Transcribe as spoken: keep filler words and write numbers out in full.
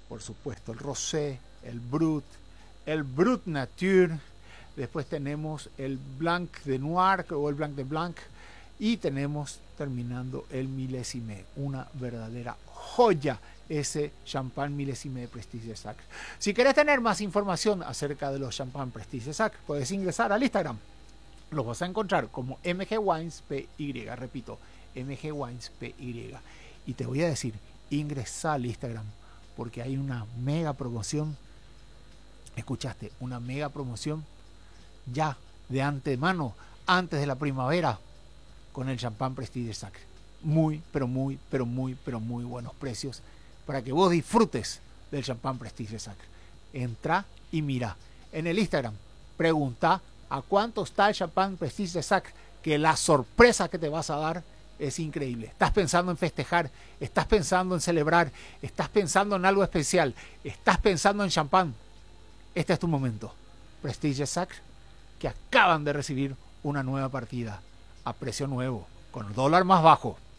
por supuesto, el Rosé, el Brut, el Brut Nature. Después tenemos el Blanc de Noir o el Blanc de Blanc. Y tenemos terminando el Millésime, una verdadera joya ese champán Millésime de Prestige Sacre. Si querés tener más información acerca de los champán Prestige Sacre, puedes ingresar al Instagram. Los vas a encontrar como M G Wines P Y, repito, M G Wines P Y. Y te voy a decir, ingresa al Instagram porque hay una mega promoción. Escuchaste, una mega promoción ya de antemano, antes de la primavera, con el champán Prestige Sacre. Muy, pero muy, pero muy, pero muy buenos precios para que vos disfrutes del champán Prestige Sacre. Entra y mira en el Instagram, pregunta a cuánto está el champán Prestige Sacre, que la sorpresa que te vas a dar es increíble. Estás pensando en festejar, estás pensando en celebrar, estás pensando en algo especial, estás pensando en champán. Este es tu momento. Prestige Sacre, que acaban de recibir una nueva partida a precio nuevo, con el dólar más bajo.